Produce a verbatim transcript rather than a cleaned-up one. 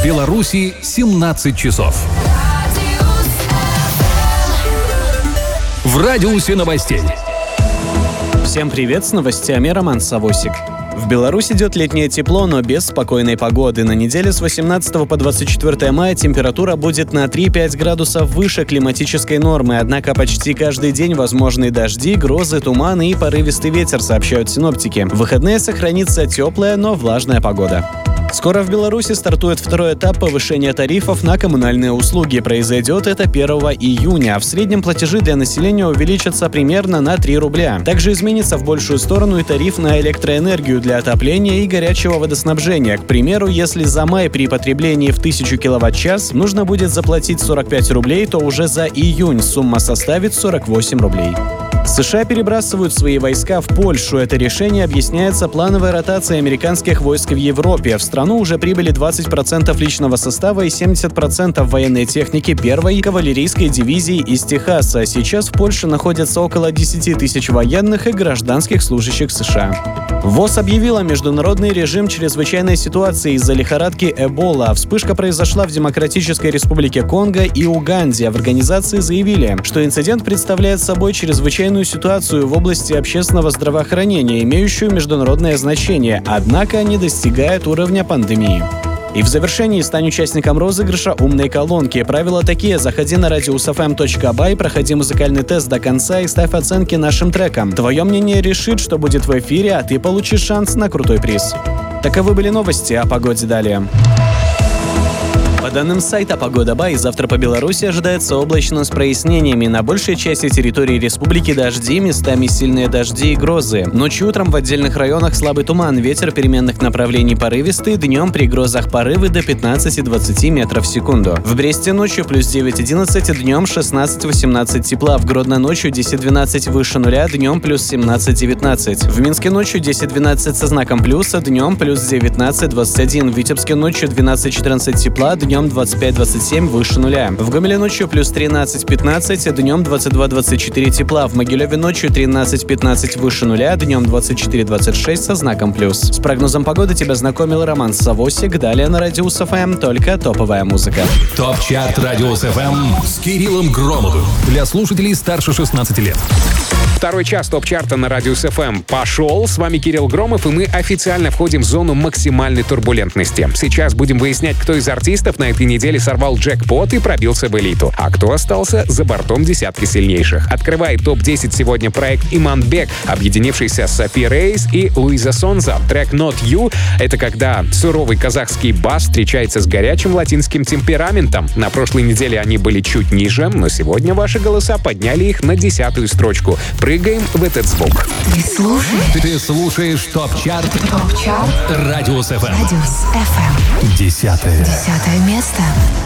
Беларуси семнадцать часов. В радиусе новостей. Всем привет, с новостями Роман Савосик. В Беларуси идет летнее тепло, но без спокойной погоды. На неделе с восемнадцатого по двадцать четвёртое мая температура будет на три-пять градусов выше климатической нормы, однако почти каждый день возможны дожди, грозы, туманы и порывистый ветер, сообщают синоптики. В выходные сохранится теплая, но влажная погода. Скоро в Беларуси стартует второй этап повышения тарифов на коммунальные услуги. Произойдет это первого июня, а в среднем платежи для населения увеличатся примерно на три рубля. Также изменится в большую сторону и тариф на электроэнергию для отопления и горячего водоснабжения. К примеру, если за май при потреблении в тысячу киловатт-час нужно будет заплатить сорок пять рублей, то уже за июнь сумма составит сорок восемь рублей. США перебрасывают свои войска в Польшу. Это решение объясняется плановой ротацией американских войск в Европе. В страну уже прибыли двадцать процентов личного состава и семьдесят процентов военной техники первой кавалерийской дивизии из Техаса. Сейчас в Польше находятся около десять тысяч военных и гражданских служащих США. ВОЗ объявила международный режим чрезвычайной ситуации из-за лихорадки Эбола. Вспышка произошла в Демократической Республике Конго и Уганде. В организации заявили, что инцидент представляет собой чрезвычайную ситуацию в области общественного здравоохранения, имеющую международное значение, однако не достигает уровня пандемии. И в завершении стань участником розыгрыша умной колонки. Правила такие: заходи на радиус эф эм точка бай, проходи музыкальный тест до конца и ставь оценки нашим трекам. Твое мнение решит, что будет в эфире, а ты получишь шанс на крутой приз. Таковы были новости, о погоде далее. По данным сайта «Погода Бай», завтра по Беларуси ожидается облачно с прояснениями. На большей части территории республики дожди, местами сильные дожди и грозы. Ночью и утром в отдельных районах слабый туман, ветер переменных направлений порывистый, днем при грозах порывы до пятнадцати-двадцати метров в секунду. В Бресте ночью плюс девять-одиннадцать, днем шестнадцать-восемнадцать тепла. В Гродно ночью десять-двенадцать выше нуля, днем плюс семнадцать-девятнадцать. В Минске ночью десять-двенадцать со знаком плюса, днем плюс девятнадцать-двадцать один. В Витебске ночью двенадцать-четырнадцать тепла, днем двадцать пять-двадцать семь выше нуля. В Гомеле ночью плюс тринадцать-пятнадцать, днем двадцать два-двадцать четыре тепла. В Могилеве ночью тринадцать-пятнадцать выше нуля, днем двадцать четыре-двадцать шесть со знаком плюс. С прогнозом погоды тебя знакомил Роман Савосик. Далее на радиус эф эм только топовая музыка. Топ-чарт радиус эф эм с Кириллом Громовым. Для слушателей старше шестнадцати лет. Второй час топ-чарта на радиус эф эм пошел. С вами Кирилл Громов, и мы официально входим в зону максимальной турбулентности. Сейчас будем выяснять, кто из артистов на этой неделе сорвал джекпот и пробился в элиту, а кто остался за бортом десятки сильнейших. Открывает топ десять сегодня проект Иманбек, объединившийся с Софи Рейс и Луиза Сонза. Трек Not You — это когда суровый казахский бас встречается с горячим латинским темпераментом. На прошлой неделе они были чуть ниже, но сегодня ваши голоса подняли их на десятую строчку. Прыгаем в этот звук. Ты слушаешь? Ты слушаешь топ-чарт. Топ-чарт. Радиус эф эм. Радиус эф эм. Десятое. Десятое место.